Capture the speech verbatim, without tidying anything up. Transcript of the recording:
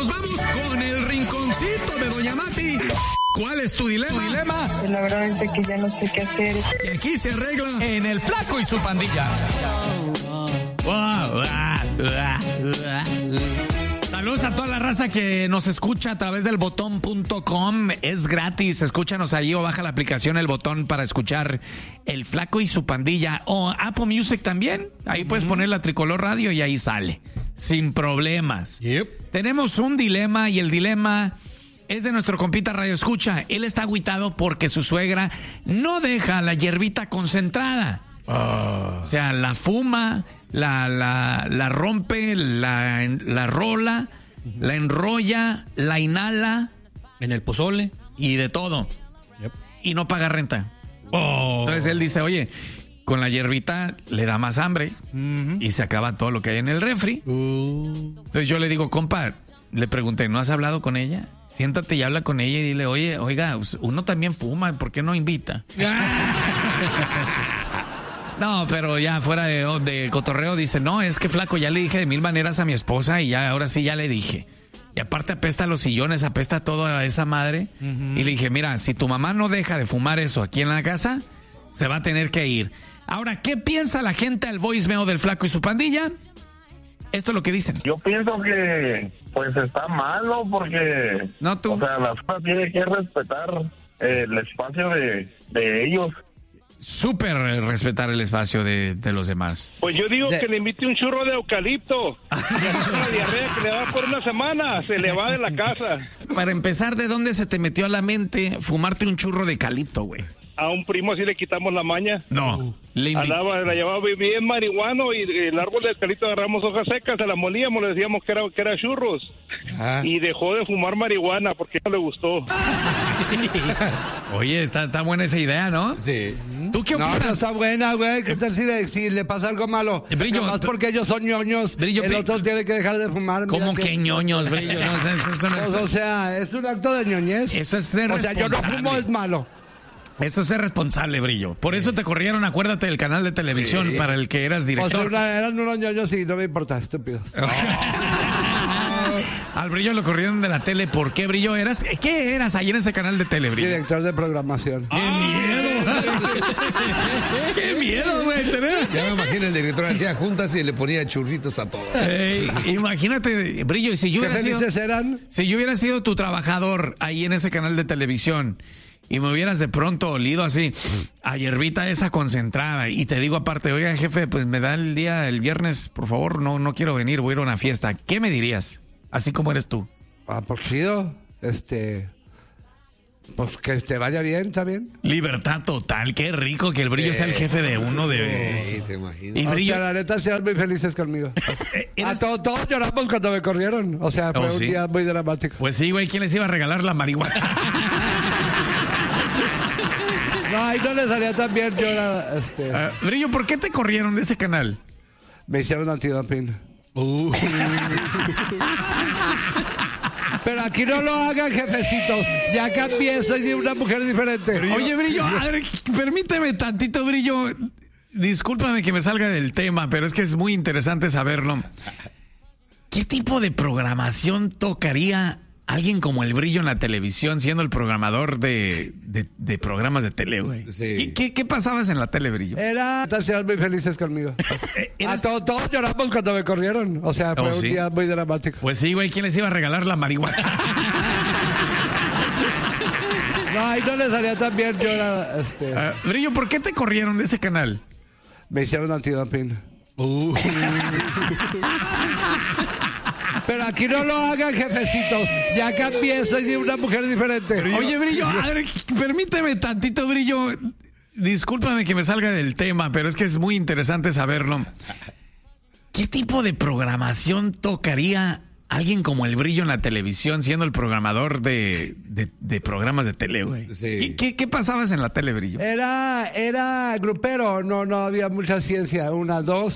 nos vamos con el rinconcito de Doña Mati. ¿Cuál es tu dilema? ¿Tu dilema? Pues la verdad es que ya no sé qué hacer. Que aquí se arregla en El Flaco y su Pandilla. Saludos a toda la raza que nos escucha a través del botón punto com. Es gratis, escúchanos ahí o baja la aplicación El Botón para escuchar El Flaco y su Pandilla. O Apple Music también. Ahí uh-huh. puedes poner la Tricolor Radio y ahí sale. Sin problemas. Yep. Tenemos un dilema y el dilema es de nuestro compita Radio Escucha. Él está agüitado porque su suegra no deja la hierbita concentrada. Oh. O sea, la fuma, la, la, la rompe, la, la rola, uh-huh. la enrolla, la inhala. En el pozole. Y de todo. Yep. Y no paga renta. Oh. Entonces él dice, oye, con la hierbita le da más hambre uh-huh. y se acaba todo lo que hay en el refri. Uh. Entonces yo le digo, compa, le pregunté, ¿no has hablado con ella? Siéntate y habla con ella y dile, oye, oiga, uno también fuma, ¿por qué no invita? No, pero ya fuera de, de cotorreo dice, no, es que flaco, ya le dije de mil maneras a mi esposa y ya ahora sí ya le dije. Y aparte apesta los sillones, apesta todo a esa madre. Uh-huh. Y le dije, mira, si tu mamá no deja de fumar eso aquí en la casa, se va a tener que ir. Ahora, ¿qué piensa la gente al voicemail del Flaco y su Pandilla? Esto es lo que dicen. Yo pienso que pues está malo porque no, tú. O sea, la zona tiene que respetar eh, el espacio de, de ellos. Súper respetar el espacio de, de los demás. Pues yo digo de... que le invite un churro de eucalipto. La diarrea que le va por una semana, se le va de la casa. Para empezar, ¿de dónde se te metió a la mente fumarte un churro de eucalipto, güey? A un primo así le quitamos la maña. No. Le invi... Andaba, la llevaba bien marihuano y el árbol de eucalipto agarramos hojas secas, se las molíamos, le decíamos que era, que era churros. Ah. Y dejó de fumar marihuana porque no le gustó. Oye, está, está buena esa idea, ¿no? Sí. ¿Tú qué opinas? No, no está buena, güey. ¿Qué tal si le, si le pasa algo malo? Brillo. Nomás porque ellos son ñoños, Brillo, el otro tiene que dejar de fumar. ¿Cómo que ñoños, Brillo? No, eso, eso no es... Pues, o sea, es un acto de ñoñez. Eso es ser O sea, yo no fumo, es malo. Eso es ser responsable, Brillo. Por eso te corrieron, acuérdate, del canal de televisión sí. para el que eras director. O sea, una, eran unos ñoños y no me importa, estúpidos. Al Brillo lo corrieron de la tele. ¿Por qué, Brillo? ¿Eras? ¿Qué eras ahí en ese canal de tele, Brillo? Director de programación. ¡Qué miedo! ¡Qué miedo, güey! Ya me imagino el director hacía juntas y le ponía churritos a todos. Hey, imagínate, Brillo, si yo ¿Qué hubiera sido... eran? Si yo hubiera sido tu trabajador ahí en ese canal de televisión... y me hubieras de pronto olido así a hierbita esa concentrada y te digo aparte, oiga jefe, pues me da el día el viernes, por favor, no no quiero venir, voy a ir a una fiesta. ¿Qué me dirías? Así como eres tú. Ah, pues chido, este... Pues que te vaya bien, ¿está bien? Libertad total, qué rico que el Brillo sí. sea el jefe de uno de... Sí, te imagino. Y Brillo... O sea, la neta, sí eran muy felices conmigo. Pues, ¿eres... ah, todos, todos lloramos cuando me corrieron. O sea, fue oh, un ¿sí? día muy dramático. Pues sí, güey, ¿quién les iba a regalar la marihuana? No, ahí no les haría tan bien. Yo era, este... uh, Brillo, ¿por qué te corrieron de ese canal? Me hicieron antidoping. Uh. Pero aquí no lo hagan, jefecitos. Ya cambié, soy de una mujer diferente. Brillo. Oye, Brillo, a ver, permíteme tantito, Brillo. Discúlpame que me salga del tema, pero es que es muy interesante saberlo. ¿Qué tipo de programación tocaría alguien como el Brillo en la televisión, siendo el programador de, de, de programas de tele, güey? Sí. ¿Qué, qué, ¿Qué pasabas en la tele, Brillo? Era... Eran muy felices conmigo. Pues, ¿eras... A todos, todos lloramos cuando me corrieron. O sea, fue oh, un ¿sí? día muy dramático. Pues sí, güey, ¿quién les iba a regalar la marihuana? No, ahí no les haría tan bien. Yo era, este... uh, Brillo, ¿por qué te corrieron de ese canal? Me hicieron antidoping. Uh. Pero aquí no lo hagan, jefecitos. Ya cambié, soy de una mujer diferente. Brillo. Oye, Brillo, a ver, permíteme tantito, Brillo. Discúlpame que me salga del tema, pero es que es muy interesante saberlo. ¿Qué tipo de programación tocaría alguien como el Brillo en la televisión, siendo el programador de, de, de programas de tele, güey? Sí. ¿Qué, qué, ¿Qué pasabas en la tele, Brillo? Era, era grupero, no, no había mucha ciencia. Una, dos,